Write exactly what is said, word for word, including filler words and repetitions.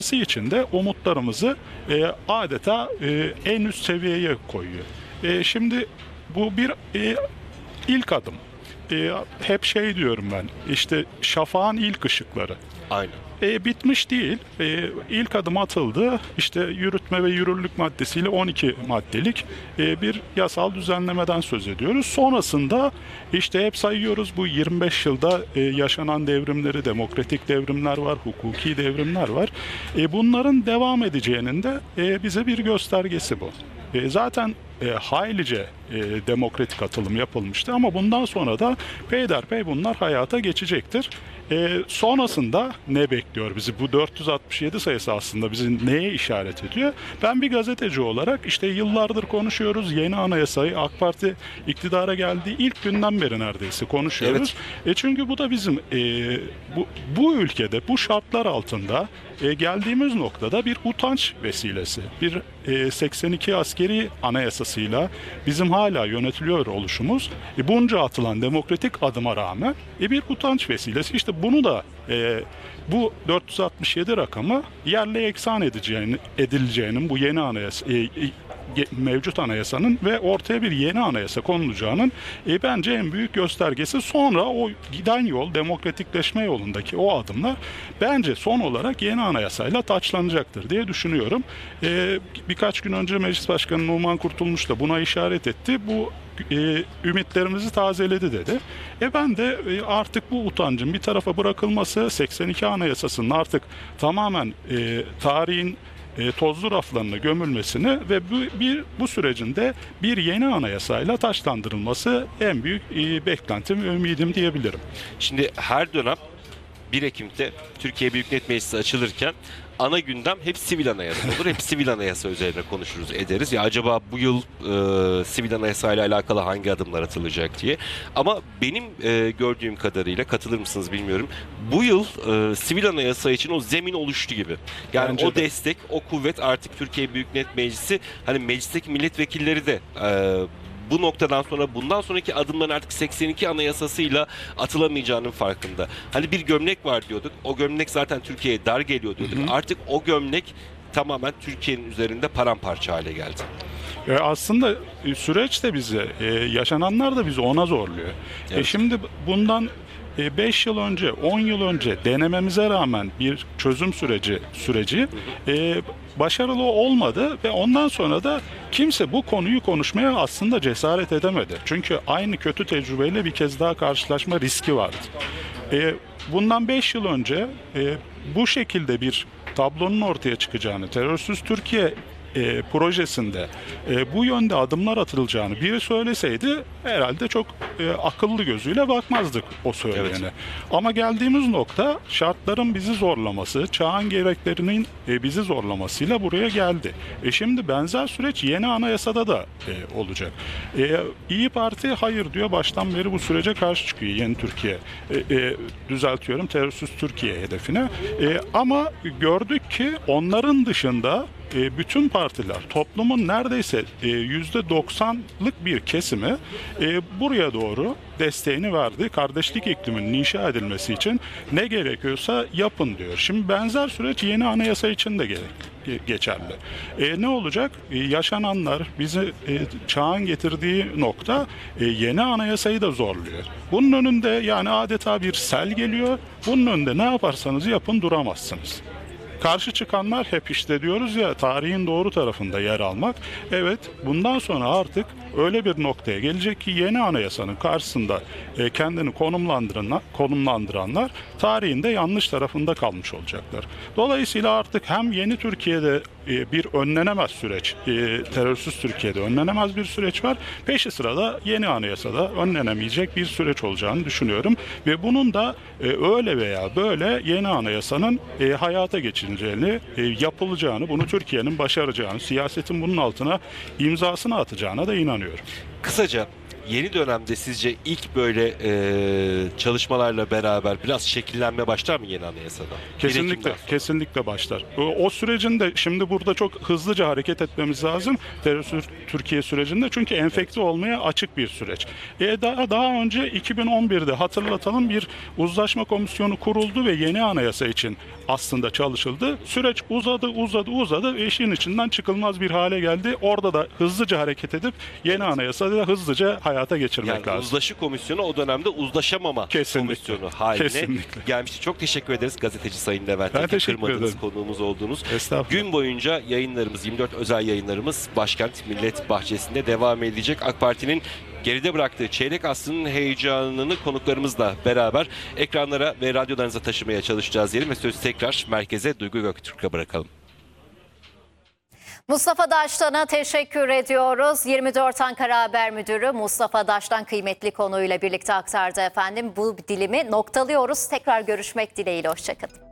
için de umutlarımızı e, adeta e, en üst seviyeye koyuyor. E, şimdi bu bir e, ilk adım. E, hep şey diyorum ben, işte şafağın ilk ışıkları. Aynen. E, bitmiş değil. E, ilk adım atıldı. İşte yürütme ve yürürlülük maddesiyle on iki maddelik e, bir yasal düzenlemeden söz ediyoruz. Sonrasında işte hep sayıyoruz, bu yirmi beş yılda e, yaşanan devrimleri, demokratik devrimler var, hukuki devrimler var. E, bunların devam edeceğinin de e, bize bir göstergesi bu. E, zaten e, haylice e, demokratik atılım yapılmıştı ama bundan sonra da peyderpey bunlar hayata geçecektir. E, sonrasında ne bekliyor bizi? Bu dört yüz altmış yedi sayısı aslında bizi neye işaret ediyor? Ben bir gazeteci olarak işte yıllardır konuşuyoruz. Yeni anayasayı AK Parti iktidara geldiği ilk günden beri neredeyse konuşuyoruz. Evet. E, çünkü bu da bizim e, bu, bu ülkede bu şartlar altında e, geldiğimiz noktada bir utanç vesilesi. Bir e, seksen iki askeri anayasasıyla bizim hala yönetiliyor oluşumuz e, bunca atılan demokratik adıma rağmen e, bir utanç vesilesi. İşte bunu da e, bu dört yüz altmış yedi rakamı yerle eksan edeceğini, edileceğinin bu yeni anayasa e, e, mevcut anayasanın ve ortaya bir yeni anayasa konulacağının e, bence en büyük göstergesi. Sonra o giden yol, demokratikleşme yolundaki o adımlar bence son olarak yeni anayasayla taçlanacaktır diye düşünüyorum. E, birkaç gün önce Meclis Başkanı Numan Kurtulmuş da buna işaret etti. Bu e, ümitlerimizi tazeledi dedi. E ben de e, artık bu utancın bir tarafa bırakılması, seksen iki Anayasası'nın artık tamamen e, tarihin e, tozlu raflarına gömülmesini ve bu, bir, bu sürecin de bir yeni anayasayla taçlandırılması en büyük e, beklentim ve ümidim diyebilirim. Şimdi her dönem bir Ekim'de Türkiye Büyük Millet Meclisi açılırken ana gündem hep sivil anayasa olur. Hep sivil anayasa üzerine konuşuruz, ederiz. Ya acaba bu yıl e, sivil anayasa ile alakalı hangi adımlar atılacak diye. Ama benim e, gördüğüm kadarıyla, katılır mısınız bilmiyorum, bu yıl e, sivil anayasa için o zemin oluştu gibi. Yani Bence o de. destek, o kuvvet artık Türkiye Büyük Millet Meclisi, hani meclisteki milletvekilleri de e, bu noktadan sonra bundan sonraki adımların artık seksen iki anayasasıyla atılamayacağının farkında. Hani bir gömlek var diyorduk. O gömlek zaten Türkiye'ye dar geliyor diyorduk. Hı hı. Artık o gömlek tamamen Türkiye'nin üzerinde paramparça hale geldi. E aslında süreç de bizi, e, yaşananlar da bizi ona zorluyor. Evet. E şimdi bundan beş yıl önce, on yıl önce denememize rağmen bir çözüm süreci süreci e, başarılı olmadı ve ondan sonra da kimse bu konuyu konuşmaya aslında cesaret edemedi. Çünkü aynı kötü tecrübeyle bir kez daha karşılaşma riski vardı. E, bundan beş yıl önce e, bu şekilde bir tablonun ortaya çıkacağını, terörsüz Türkiye E, projesinde e, bu yönde adımlar atılacağını biri söyleseydi herhalde çok e, akıllı gözüyle bakmazdık o söyleyene. Evet. Ama geldiğimiz nokta şartların bizi zorlaması, çağın gereklerinin e, bizi zorlamasıyla buraya geldi. E şimdi benzer süreç yeni anayasada da e, olacak. E, İyi Parti hayır diyor, baştan beri bu sürece karşı çıkıyor, yeni Türkiye. E, e, düzeltiyorum, terörsüz Türkiye hedefine. E, ama gördük ki onların dışında bütün partiler, toplumun neredeyse yüzde doksanlık bir kesimi buraya doğru desteğini verdi. Kardeşlik ikliminin inşa edilmesi için ne gerekiyorsa yapın diyor. Şimdi benzer süreç yeni anayasa için de gerek. geçerli. E, ne olacak? E, yaşananlar bizi e, çağın getirdiği nokta e, yeni anayasayı da zorluyor. Bunun önünde yani adeta bir sel geliyor. Bunun önünde ne yaparsanız yapın duramazsınız. Karşı çıkanlar hep işte diyoruz ya, tarihin doğru tarafında yer almak. Evet, bundan sonra artık öyle bir noktaya gelecek ki yeni anayasanın karşısında e, kendini konumlandıran, konumlandıranlar tarihinde yanlış tarafında kalmış olacaklar. Dolayısıyla artık hem yeni Türkiye'de e, bir önlenemez süreç, e, terörsüz Türkiye'de önlenemez bir süreç var. Peşi sırada yeni anayasada önlenemeyecek bir süreç olacağını düşünüyorum. Ve bunun da e, öyle veya böyle yeni anayasanın e, hayata geçirileceğini, e, yapılacağını, bunu Türkiye'nin başaracağını, siyasetin bunun altına imzasını atacağına da inanıyorum. Kısaca yeni dönemde sizce ilk böyle e, çalışmalarla beraber biraz şekillenme başlar mı yeni anayasada? Bir Kesinlikle, Ekim'den sonra. kesinlikle başlar. O, o sürecin de şimdi burada çok hızlıca hareket etmemiz lazım. Terör Türkiye sürecinde çünkü enfekte olmaya açık bir süreç. E, daha, daha önce iki bin on birde hatırlatalım bir uzlaşma komisyonu kuruldu ve yeni anayasa için aslında çalışıldı. Süreç uzadı, uzadı, uzadı ve işin içinden çıkılmaz bir hale geldi. Orada da hızlıca hareket edip yeni anayasayı da hızlıca hayata geçirmek Yani lazım. uzlaşı komisyonu o dönemde uzlaşamama Kesinlikle. komisyonu haline Kesinlikle. gelmişti. Çok teşekkür ederiz gazeteci Sayın Levent Ben Tekin, teşekkür kırmadığınız ederim. konuğumuz oldunuz. Estağfurullah. Gün boyunca yayınlarımız, yirmi dört özel yayınlarımız Başkent Millet Bahçesi'nde devam edecek. AK Parti'nin geride bıraktığı çeyrek asrının heyecanını konuklarımızla beraber ekranlara ve radyolarınıza taşımaya çalışacağız diyelim ve sözü tekrar merkeze Duygu Göktürk'e bırakalım. Mustafa Daştan'a teşekkür ediyoruz. yirmi dört Ankara Haber Müdürü Mustafa Daştan kıymetli konuyla birlikte aktardı efendim. Bu dilimi noktalıyoruz. Tekrar görüşmek dileğiyle. Hoşçakalın.